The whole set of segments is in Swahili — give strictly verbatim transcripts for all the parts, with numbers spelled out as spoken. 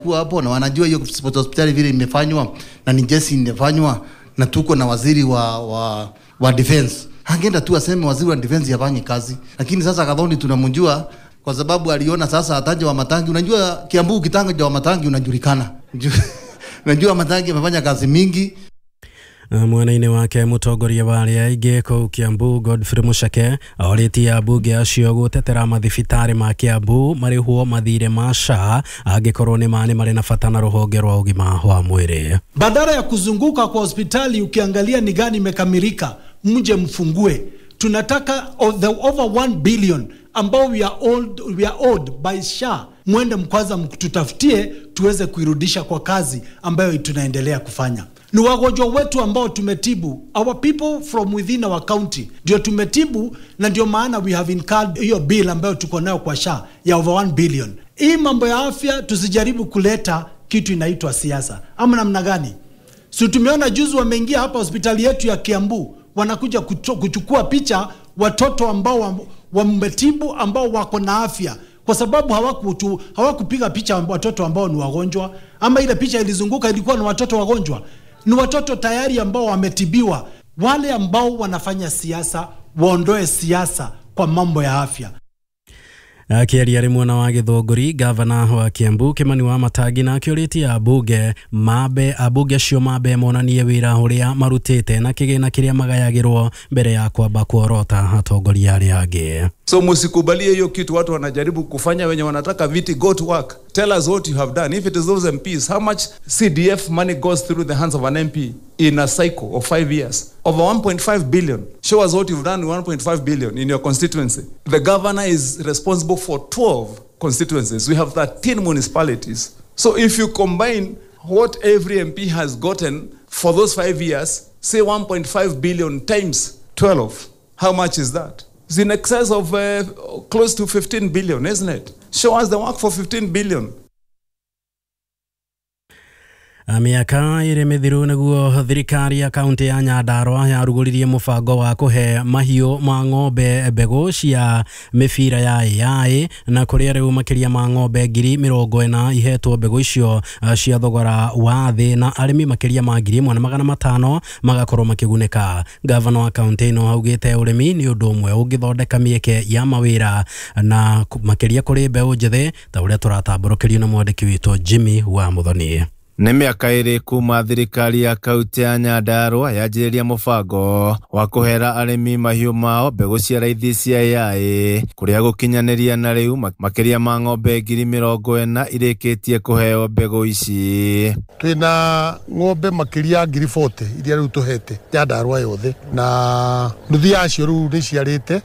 Kwa hapo na wanajua hiyo hospitali vile imefanywa na ni jesi imefanywa na tuko na waziri wa wa, wa defense. Angeenda tu aseme waziri wa defense yafanye kazi. Lakini sasa Gathoni tunamjua kwa sababu aliona sasa ataje wa Matangi. Unajua Kiambu kitanga wa Matangi unajulikana. Unajua Matangi amefanya kazi mingi. Mwanaine wake mutongoria wa aria aingĩ kũu Kiambu Godfrey Muchake oritie ambunge acio gũtetera mathibitarĩ ma Kiambu marĩhwo mathirĩ ma S H A angĩkorwo nĩ mani marĩ na bata na rũhonge rwa ũgima wa mwĩrĩ. Badala ya kuzunguka kwa hospitali ukiangalia ni gani imekamilika, mje mfungue. Tunataka the over one billion ambao we are owed, we are owed by S H A. Mwende mkwaza mtutafutie tuweze kuirudisha kwa kazi ambayo tunaendelea kufanya. Ni wagonjwa wetu ambao tumetibu, our people from within our county ndio tumetibu, na ndio maana we have incurred hiyo bill ambayo tuko nayo kwa S H A ya over one billion. Hii mambo ya afya tusijaribu kuleta kitu inaitwa siasa. Ama namna gani? So tumeona juzi wameingia hapa hospitali yetu ya Kiambu, wanakuja kuchukua picha watoto ambao wametibu ambao wako na afya, kwa sababu hawakutu hawakupiga picha watoto ambao ni wagonjwa, ama ile picha ilizunguka ilikuwa na watoto wagonjwa. Ni watoto tayari ambao wametibiwa. Wale ambao wanafanya siasa waondoe siasa kwa mambo ya afya. Akiaria rimwe na wa Githunguri, gavana wa Kiambu Kimani wa Matangi na akioritie ambunge mabe ambunge cio mabe monanie wira uria marutite na kigina kiria magayagirwo mbere ya kwamba kuorota atongoria aria angi. So musikubalie hiyo kitu watu wanajaribu kufanya wenye wanataka viti. Go to work. Tell us what you have done. If it is those M Ps, how much C D F money goes through the hands of an M P in a cycle of five years? Over one point five billion. Show us what you've done with one point five billion in your constituency. The governor is responsible for twelve constituencies. We have thirteen municipalities. So if you combine what every M P has gotten for those five years, say one point five billion times twelve, how much is that? It's in excess of uh, close to fifteen billion, isn't it? Show us the work for fifteen billion. Miaka ire mithiru niguo thirikari ya kaunti ya Nyandarua yaruguririe mubango wa kuhe mahiu ma ng'ombe mbegu cia mibira ya A I na kuria riu makiria ma ng'ombe ngiri mirongo ina ihetwo mbegu icio cia thogora wa thi na arimi makiria ma ngiri ĩmwe na magana matano magakorwo makiguneka. Gavana wa kaunti ino augite urimi ni undu umwe ungithondeka mieke ya mawira na makiria kuri mbeu njithi ta uria turatamburukirio na mwandiki witu Jimmy wa Muthoni. Nĩ mĩaka ĩrĩ kuma thirikari ya kaunti ya Nyandarua yanjĩrĩria mũbango wa kũhera arĩmi mahiũ mao mbegũ cia raithi cia A I kũrĩa gũkinyanĩria na rĩu makĩria ma ng'ombe ngiri mĩrongo ĩna irĩkĩtie kũheo mbegũ ici. Twĩna ng'ombe makĩria ngiri forty iria rĩu tũhete Nyandarua yothe, na nuthu yacio rĩu nĩ ciarĩte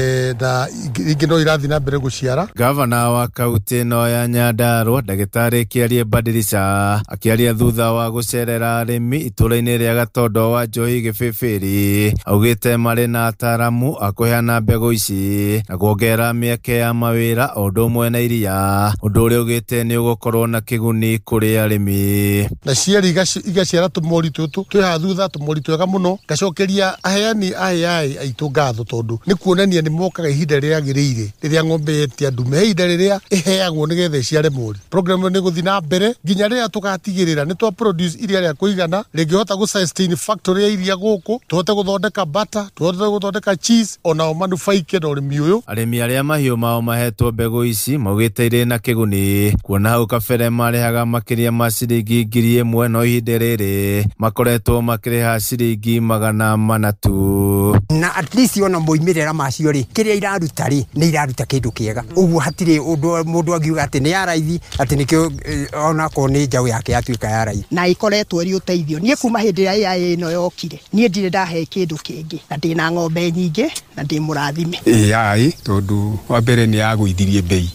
na ingĩ no irathiĩ na mbere gũciara. Gavana wa kaunti ĩno ya Nyandarua Ndagĩtarĩ Kĩarie Mbadirisha akiaria thutha wa gucerera arimi itũra-inĩ rĩa Gatondo wa Njohi Gĩbĩbĩri augĩte marĩ na ataramu akuheana mbegũ ici na kuongerera mĩeke ya mawĩra o ũndũ ũmwe na iria, ũndũ ũrĩa augĩte nĩ ũgũkorwo na kĩguni kũrĩ arĩmi. Na ciari igaciara tũmori tũtũ twĩha thutha tũmori twega mũno, ngacokeria aheani a A I aitũ ngatho tondũ nĩ kuonania nĩ mokaga ihinda rĩrĩa agĩrĩire rĩrĩa ng'ombe yetia ndume, ihinda rĩrĩa ĩheagwo nĩgetha iciare mori. Program nĩ gũthiĩ na mbere nginya rĩrĩa tugatigĩrĩra nĩ twa produce iria rĩa kũigana rĩngĩhota gũ sustain factory ya iria gũkũ, tuhote gũthondeka butter, tuhote gũthondeka cheese, ona manufaike na ũrĩmi ũyũ. Arĩmi arĩa mahiũ mao mahetwo mbegũ ici maugĩte irĩ na kĩguni, kuona hau kabere marĩhaga makĩria ma ciringi ngiri ĩmwe no ihinda rĩrĩ makoretwo makĩrĩha ciringi magana mana tu. Na at least ona moimĩrĩra macio rĩ kĩrĩa iraruta rĩ nĩ iraruta kĩndũ kĩega, ũguo hatirĩ ũndũ mũndũ angiuga atĩ nĩ ya raithi atĩ nĩkĩo ona ko nĩ njaũ yake yatuĩka ya raithi. Na ikoretwo ĩrĩ ũteithio. Niĩ kuma hĩndĩ ĩrĩa A I ĩno yokire niĩ ndirĩ ndahe kĩndũ kĩngĩ, na ndĩna ng'ombe nyingĩ na ndĩ mũrathime. A I tondũ wa mbere nĩ yagũithirie bei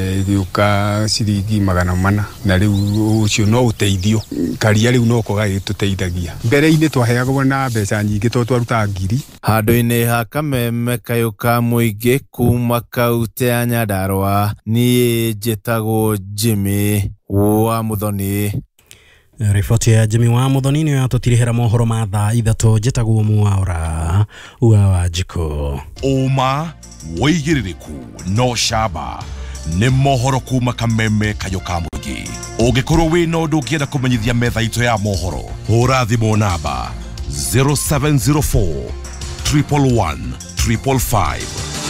ĩgĩũka ciringi magana mana, na rĩu ũcio no ũteithio karia rĩu no ko gagĩtũteithagia. Mbere-inĩ twaheagwo na mbeca nyingĩ tondũ twaruta ngiri. Handũ-inĩ ha kameme kayũka mũingĩ kuma kaunti ya Nyandarua, niĩ njĩtagwo Jimmy wa Muthoni. Riboti ya Jimmy wa Muthoni nĩ yatũtirihera mohoro ma thaa ithatũ. Njĩtagwo Mwaura wa Wanjikũ. Ũma, wĩigĩrĩrĩku no camba nĩ mohoro kuma Kameme kayo ka mũingĩ. Ũngĩkorwo wĩ na ũndũ ũngĩenda kũmenyithia metha itũ ya mohoro, hũra thimũ namba zero seven zero four, one one one, five five five.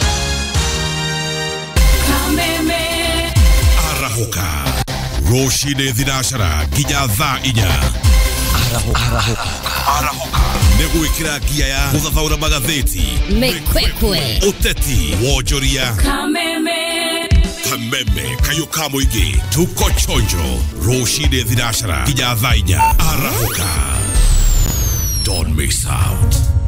Kameme Arahoka Roshine Thinashara nginya thaa inya. Arahoka Arahoka Arahoka Negwikira gia ya guthathaura magatheti, Mekwekwe, uteti, wonjoria. Kameme Kameme kayo ka mũingĩ, tuko chonjo. Roshine Thinashara nginya thaa inya. Arahoka, don't miss out.